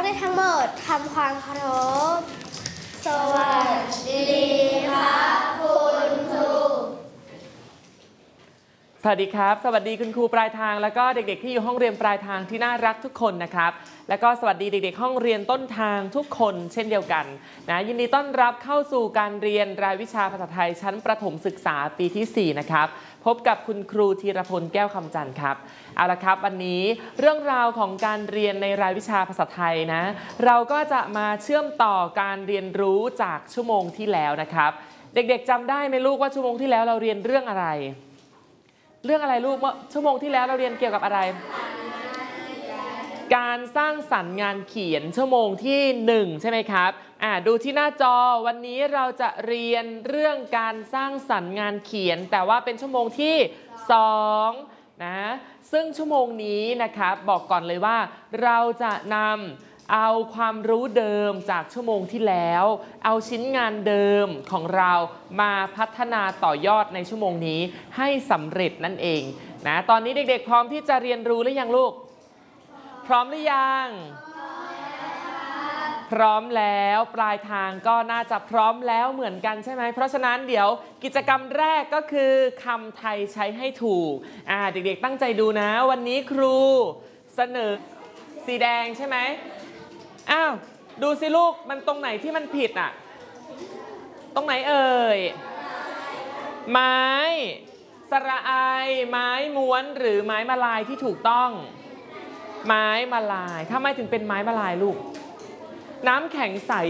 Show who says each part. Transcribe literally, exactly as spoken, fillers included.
Speaker 1: รียนทั้งหมดทำความเคารพสวัสดีครับคุณครู
Speaker 2: สวัสดีครับสวัสดีคุณครูปลายทางแล้วก็เด็กๆที่อยู่ห้องเรียนปลายทางที่น่ารักทุกคนนะครับแล้วก็สวัสดีเด็กๆห้องเรียนต้นทางทุกคนเช่นเดียวกันนะยินดีต้อนรับเข้าสู่การเรียนรายวิชาภาษาไทยชั้นประถมศึกษาปีที่สี่นะครับพบกับคุณครูธีรพลแก้วคำจันทร์ครับเอาละครับวันนี้เรื่องราวของการเรียนในรายวิชาภาษาไทยนะเราก็จะมาเชื่อมต่อการเรียนรู้จากชั่วโมงที่แล้วนะครับเด็กๆจำได้ไหมลูกว่าชั่วโมงที่แล้วเราเรียนเรื่องอะไรเรื่องอะไรลูกเมื่อชั่วโมงที่แล้วเราเรียนเกี่ยวกับอะไรการสร้างสรรค์งานเขียนชั่วโมงที่หนึ่งใช่ไหมครับอ่าดูที่หน้าจอวันนี้เราจะเรียนเรื่องการสร้างสรรค์งานเขียนแต่ว่าเป็นชั่วโมงที่สองนะซึ่งชั่วโมงนี้นะครับบอกก่อนเลยว่าเราจะนำเอาความรู้เดิมจากชั่วโมงที่แล้วเอาชิ้นงานเดิมของเรามาพัฒนาต่อยอดในชั่วโมงนี้ให้สำเร็จนั่นเองนะตอนนี้เด็กๆพร้อมที่จะเรียนรู้หรือยังลูกพร้อมหรือยังพร้อมแล้วปลายทางก็น่าจะพร้อมแล้วเหมือนกันใช่ไหมเพราะฉะนั้นเดี๋ยวกิจกรรมแรกก็คือคำไทยใช้ให้ถูกอ่าเด็กๆตั้งใจดูนะวันนี้ครูเสนอสีแดงใช่ไหมอ้าวดูสิลูกมันตรงไหนที่มันผิดอ่ะตรงไหนเอ่ยไม้สระอายไม้ม้วนหรือไม้มาลายที่ถูกต้องไม้มาลายทำไมถึงเป็นไม้มาลายลูกน้ำแข็งใส